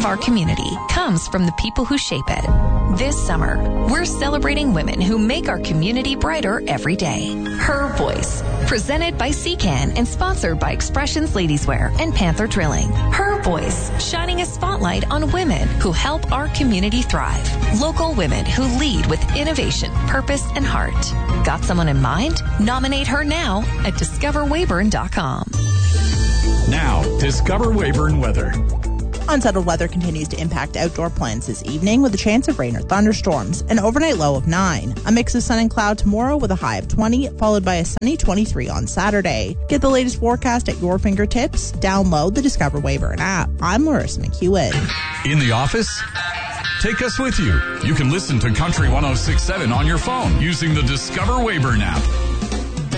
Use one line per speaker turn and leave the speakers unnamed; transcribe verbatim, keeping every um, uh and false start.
of our community comes from the people who shape it. This summer, we're celebrating women who make our community brighter every day. Her Voice, presented by C C A N and sponsored by Expressions Ladieswear and Panther Drilling. Her Voice, shining a spotlight on women who help our community thrive. Local women who lead with innovation, purpose, and heart. Got someone in mind? Nominate her now at discover weyburn dot com.
Now, Discover Weyburn weather.
Unsettled weather continues to impact outdoor plans this evening with a chance of rain or thunderstorms. An overnight low of nine. A mix of sun and cloud tomorrow with a high of twenty, followed by a sunny twenty-three on Saturday. Get the latest forecast at your fingertips. Download the Discover Weyburn app. I'm Larissa McEwen.
In the office? Take us with you. You can listen to Country one oh six point seven on your phone using the Discover Weyburn app.